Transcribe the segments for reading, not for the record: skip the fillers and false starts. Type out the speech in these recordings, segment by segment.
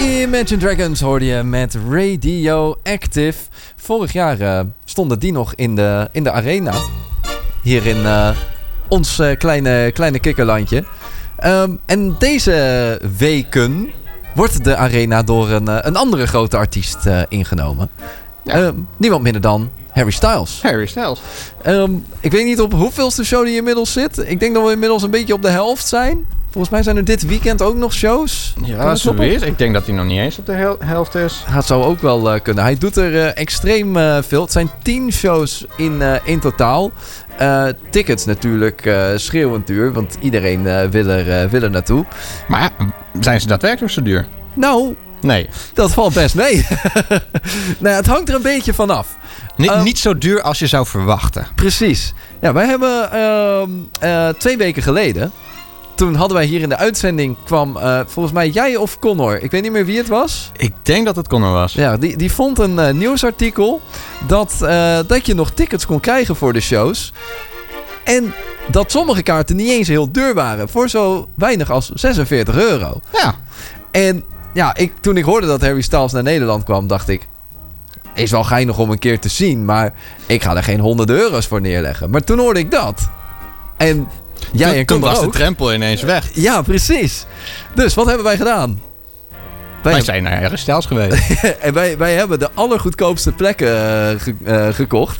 Imagine Dragons hoorde je met Radioactive. Vorig jaar stonden die nog in de arena. Hier in ons kleine kikkerlandje. En deze weken wordt de arena door een andere grote artiest ingenomen. Ja. Niemand minder dan Harry Styles. Ik weet niet op hoeveelste show die inmiddels zit. Ik denk dat we inmiddels een beetje op de helft zijn. Volgens mij zijn er dit weekend ook nog shows. Ja, zoiets. Ik denk dat hij nog niet eens op de helft is. Dat zou ook wel kunnen. Hij doet er extreem veel. Het zijn 10 shows in totaal. Tickets natuurlijk schreeuwend duur, want iedereen wil er naartoe. Maar zijn ze daadwerkelijk zo duur? Nou, nee. Dat valt best mee. Nou, het hangt er een beetje vanaf. Niet zo duur als je zou verwachten. Precies. Ja, wij hebben 2 weken geleden... Toen hadden wij hier in de uitzending kwam volgens mij jij of Connor. Ik weet niet meer wie het was. Ik denk dat het Connor was. Ja, die vond een nieuwsartikel dat je nog tickets kon krijgen voor de shows. En dat sommige kaarten niet eens heel duur waren. Voor zo weinig als €46. Ja. En ja, toen ik hoorde dat Harry Styles naar Nederland kwam, dacht ik... Is wel geinig om een keer te zien, maar ik ga er geen €100 voor neerleggen. Maar toen hoorde ik dat. En... Toen was de drempel ineens weg. Ja, precies. Dus wat hebben wij gedaan? Wij zijn naar Harry Styles geweest. En wij hebben de allergoedkoopste plekken gekocht.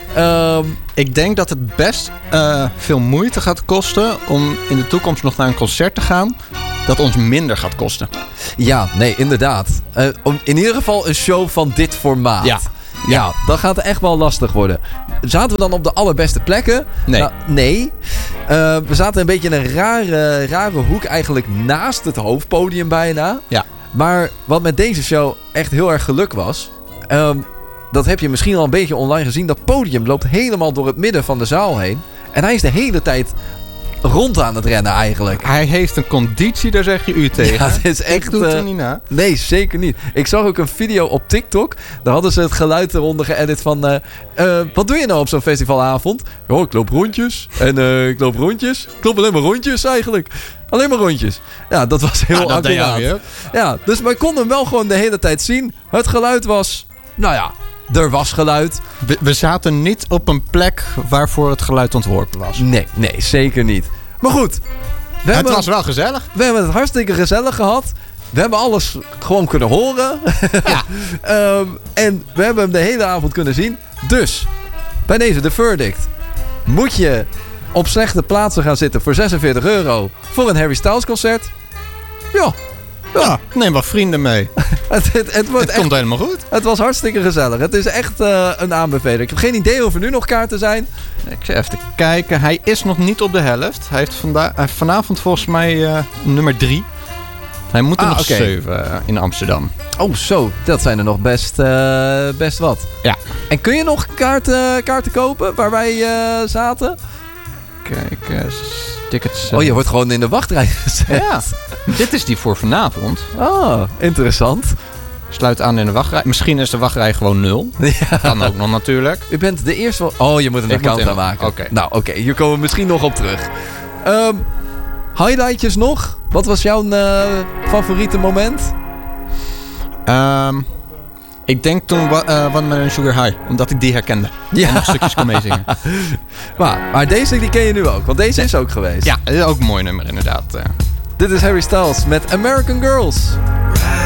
Ik denk dat het best veel moeite gaat kosten om in de toekomst nog naar een concert te gaan. Dat ons minder gaat kosten. Ja, nee, inderdaad. In ieder geval een show van dit formaat. Ja, dat gaat echt wel lastig worden. Zaten we dan op de allerbeste plekken? Nee. Nou, nee. We zaten een beetje in een rare hoek eigenlijk naast het hoofdpodium bijna. Ja. Maar wat met deze show echt heel erg geluk was... dat heb je misschien al een beetje online gezien. Dat podium loopt helemaal door het midden van de zaal heen. En hij is de hele tijd... rond aan het rennen eigenlijk. Hij heeft een conditie, daar zeg je u tegen. Ja, het is echt... Ik doe het er niet na. Nee, zeker niet. Ik zag ook een video op TikTok. Daar hadden ze het geluid eronder geëdit van... wat doe je nou op zo'n festivalavond? Oh, ik loop rondjes. En ik loop rondjes. Ik loop alleen maar rondjes eigenlijk. Alleen maar rondjes. Ja, dat was heel accuraat. Ja, dus wij konden hem wel gewoon de hele tijd zien. Het geluid was... Nou ja... Er was geluid. We zaten niet op een plek waarvoor het geluid ontworpen was. Nee, zeker niet. Maar goed. Het was wel gezellig. We hebben het hartstikke gezellig gehad. We hebben alles gewoon kunnen horen. Ja. En we hebben hem de hele avond kunnen zien. Dus, bij deze de verdict. Moet je op slechte plaatsen gaan zitten voor €46 voor een Harry Styles concert? Ja, neem wat vrienden mee. Het komt helemaal goed. Het was hartstikke gezellig. Het is echt een aanbeveling. Ik heb geen idee of er nu nog kaarten zijn. Ik zit even te kijken. Hij is nog niet op de helft. Hij heeft vanavond volgens mij nummer 3. Hij moet er nog 7 in Amsterdam. Oh zo, dat zijn er nog best wat. Ja. En kun je nog kaarten kopen waar wij zaten? Kijk, tickets... je wordt gewoon in de wachtrij gezet. Ja, dit is die voor vanavond. Ah, interessant. Sluit aan in de wachtrij. Misschien is de wachtrij gewoon 0. Ja. Kan ook nog natuurlijk. U bent de eerste... je moet een account aanmaken. Oké. Nou, oké. Hier komen we misschien nog op terug. Highlightjes nog? Wat was jouw favoriete moment? Ik denk toen Watermelon Sugar High. Omdat ik die herkende. Ja. En nog stukjes kon meezingen. Maar deze die ken je nu ook. Want deze is ook geweest. Ja, dat is ook een mooi nummer inderdaad. Dit is Harry Styles met American Girls.